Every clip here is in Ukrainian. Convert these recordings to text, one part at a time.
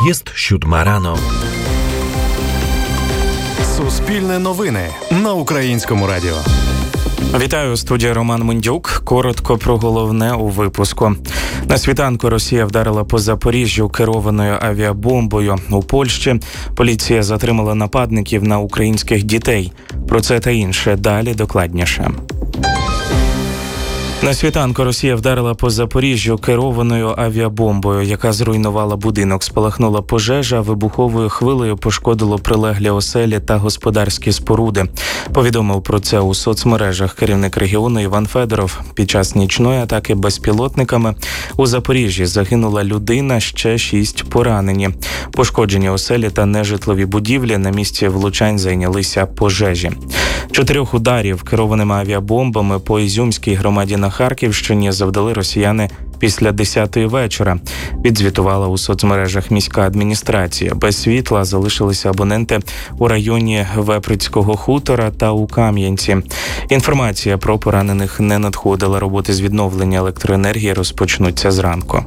Jest 7 рано. Суспільне новини на Українському радіо. Вітаю, студія Роман Мендюк. Коротко про головне у випуску. На світанку Росія вдарила по Запоріжжю керованою авіабомбою. У Польщі поліція затримала нападників на українських дітей. Про це та інше далі докладніше. На світанку Росія вдарила по Запоріжжю керованою авіабомбою, яка зруйнувала будинок. Спалахнула пожежа, вибуховою хвилею пошкодило прилеглі оселі та господарські споруди. Повідомив про це у соцмережах керівник регіону Іван Федоров. Під час нічної атаки безпілотниками у Запоріжжі загинула людина, ще 6 поранені. Пошкоджені оселі та нежитлові будівлі, на місці влучань зайнялися пожежі. 4 ударів керованими авіабомбами по Ізюмській громаді на Харківщині завдали росіяни після 10-ї вечора. Відзвітувала у соцмережах міська адміністрація. Без світла залишилися абоненти у районі Веприцького хутора та у Кам'янці. Інформація про поранених не надходила. Роботи з відновлення електроенергії розпочнуться зранку.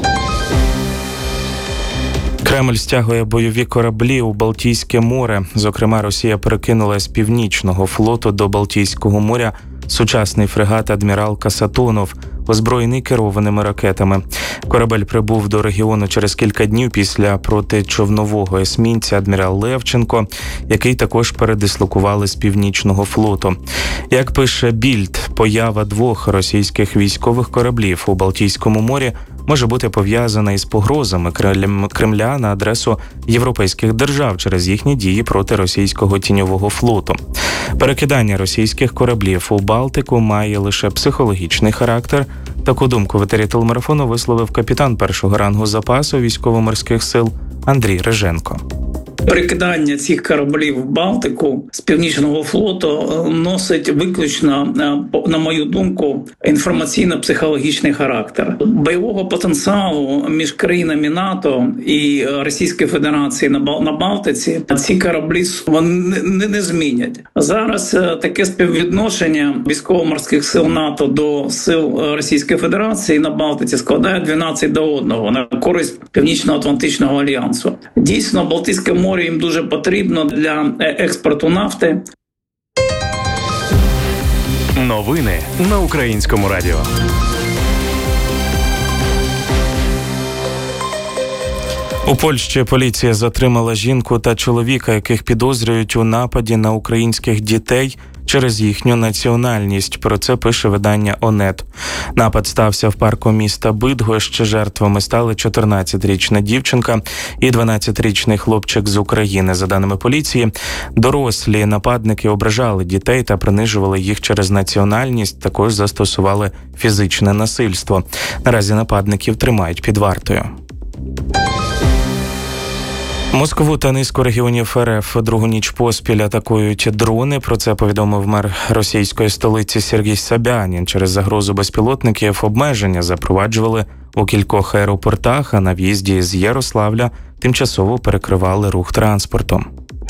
Кремль стягує бойові кораблі у Балтійське море. Зокрема, Росія перекинула з Північного флоту до Балтійського моря сучасний фрегат «Адмірал Касатонов», озброєний керованими ракетами. Корабель прибув до регіону через кілька днів після протичовнового есмінця «Адмірал Левченко», який також передислокували з Північного флоту. Як пише Більд, поява 2 російських військових кораблів у Балтійському морі може бути пов'язана із погрозами Кремля на адресу європейських держав через їхні дії проти російського тіньового флоту. Перекидання російських кораблів у Балтику має лише психологічний характер. Таку думку в етері телемарафону висловив капітан першого рангу запасу військово-морських сил Андрій Риженко. Перекидання цих кораблів в Балтику з Північного флоту носить виключно, на мою думку, інформаційно-психологічний характер. Бойового потенціалу між країнами НАТО і Російської Федерації на Балтиці ці кораблі не змінять. Зараз таке співвідношення військово-морських сил НАТО до сил Російської Федерації на Балтиці складає 12:1 на користь Північно-Атлантичного альянсу. Дійсно, Балтійське море їм дуже потрібно для експорту нафти. Новини на Українському радіо. У Польщі поліція затримала жінку та чоловіка, яких підозрюють у нападі на українських дітей через їхню національність. Про це пише видання «Онет». Напад стався в парку міста Бидгощ. Жертвами стали 14-річна дівчинка і 12-річний хлопчик з України. За даними поліції, дорослі нападники ображали дітей та принижували їх через національність, також застосували фізичне насильство. Наразі нападників тримають під вартою. Москву та низку регіонів РФ другу ніч поспіль атакують дрони. Про це повідомив мер російської столиці Сергій Собянін. Через загрозу безпілотників обмеження запроваджували у кількох аеропортах, а на в'їзді з Ярославля тимчасово перекривали рух транспортом.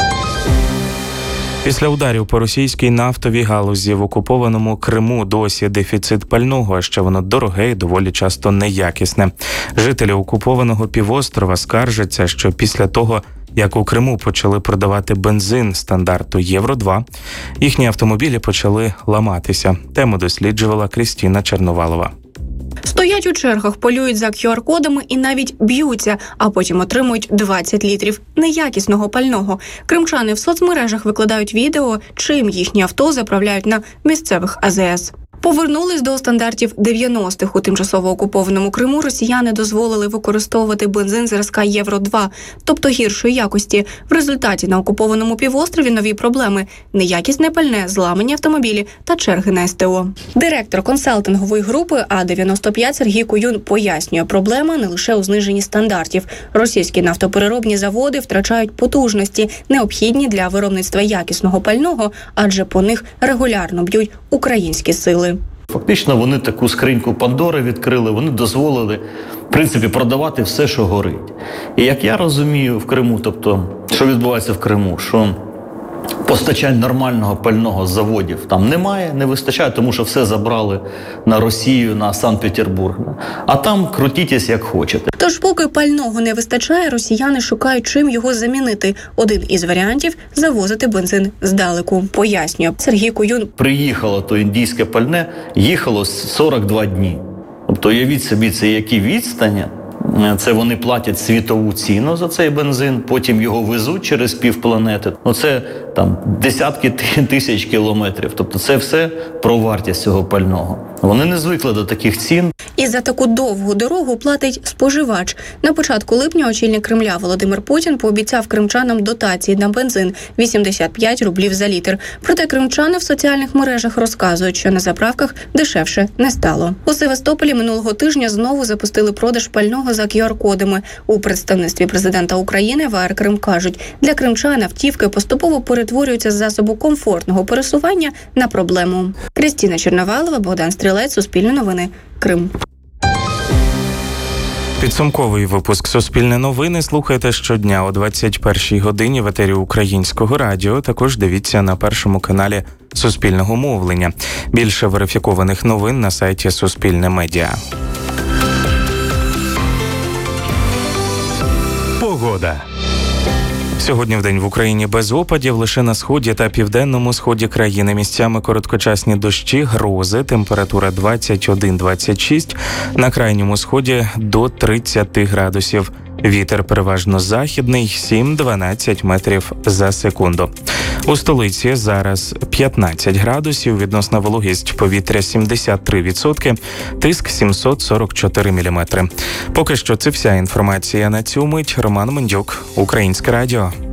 Після ударів по російській нафтовій галузі в окупованому Криму досі дефіцит пального, а ще воно дороге і доволі часто неякісне. Жителі окупованого півострова скаржаться, що після того, як у Криму почали продавати бензин стандарту Євро-2, їхні автомобілі почали ламатися. Тему досліджувала Крістіна Черновалова. Стоять у чергах, полюють за QR-кодами і навіть б'ються, а потім отримують 20 літрів неякісного пального. Кримчани в соцмережах викладають відео, чим їхні авто заправляють на місцевих АЗС. Повернулись до стандартів 90-х. У тимчасово окупованому Криму росіяни дозволили використовувати бензин зразка Євро-2, тобто гіршої якості. В результаті на окупованому півострові нові проблеми – неякісне пальне, зламані автомобілі та черги на СТО. Директор консалтингової групи А-95 Сергій Куюн пояснює, проблема не лише у зниженні стандартів. Російські нафтопереробні заводи втрачають потужності, необхідні для виробництва якісного пального, адже по них регулярно б'ють українські сили. Фактично вони таку скриньку Пандори відкрили, вони дозволили, в принципі, продавати все, що горить. І як я розумію в Криму, тобто, що відбувається в Криму, що постачань нормального пального з заводів там немає, не вистачає, тому що все забрали на Росію, на Санкт-Петербург. А там крутітесь як хочете. Тож поки пального не вистачає, росіяни шукають, чим його замінити. Один із варіантів – завозити бензин здалеку. Пояснює Сергій Куюн. Приїхало то індійське пальне, їхало 42 дні. Тобто уявіть собі, це які відстані. Це вони платять світову ціну за цей бензин, потім його везуть через півпланети. Це там десятки тисяч кілометрів. Тобто це все про вартість цього пального. Вони не звикли до таких цін. І за таку довгу дорогу платить споживач. На початку липня очільник Кремля Володимир Путін пообіцяв кримчанам дотації на бензин – 85 рублів за літр. Проте кримчани в соціальних мережах розказують, що на заправках дешевше не стало. У Севастополі минулого тижня знову запустили продаж пального за QR-кодами. У представництві президента України в АР Крим кажуть, для кримчан автівки поступово перетворюються з засобу комфортного пересування на проблему. Крістіна Черновалова, Богдан Стрілець, Суспільне новини, Крим. Підсумковий випуск «Суспільне новини» слухайте щодня о 21-й годині в етері Українського радіо. Також дивіться на першому каналі Суспільного мовлення. Більше верифікованих новин на сайті Суспільне Медіа. Погода. Сьогодні вдень в Україні без опадів, лише на сході та південному сході країни. Місцями короткочасні дощі, грози, температура 21-26, на крайньому сході до 30 градусів. Вітер переважно західний, 7-12 метрів за секунду. У столиці зараз 15 градусів, відносна вологість повітря 73%, тиск 744 міліметри. Поки що це вся інформація на цю мить. Роман Мендюк, Українське радіо.